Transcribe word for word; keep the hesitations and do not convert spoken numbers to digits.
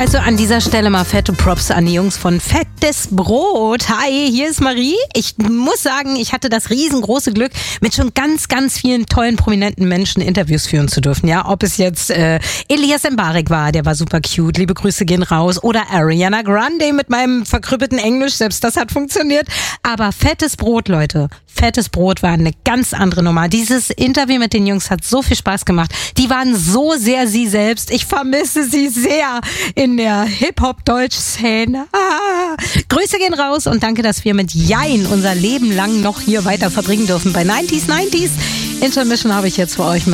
Also an dieser Stelle mal fette Props an die Jungs von Fettes Brot. Hi, hier ist Marie. Ich muss sagen, ich hatte das riesengroße Glück, mit schon ganz, ganz vielen tollen, prominenten Menschen Interviews führen zu dürfen. Ja, ob es jetzt äh, Elias Mbarek war, der war super cute, liebe Grüße gehen raus. Oder Ariana Grande mit meinem verkrüppelten Englisch, selbst das hat funktioniert. Aber Fettes Brot, Leute, Fettes Brot war eine ganz andere Nummer. Dieses Interview mit den Jungs hat so viel Spaß gemacht. Die waren so sehr sie selbst. Ich vermisse sie sehr in der Hip-Hop-Deutsch-Szene. Ah. Grüße gehen raus und danke, dass wir mit Jein unser Leben lang noch hier weiter verbringen dürfen bei neunzig neunzig. Intermission habe ich jetzt für euch mit